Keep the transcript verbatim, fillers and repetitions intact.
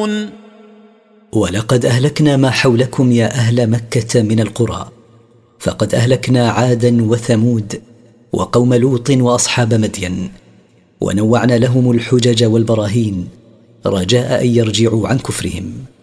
يعلمون. ولقد أهلكنا ما حولكم يا أهل مكة من القرى، فقد أهلكنا عادا وثمود وقوم لوط وأصحاب مدين، ونوعنا لهم الحجج والبراهين رجاء أن يرجعوا عن كفرهم.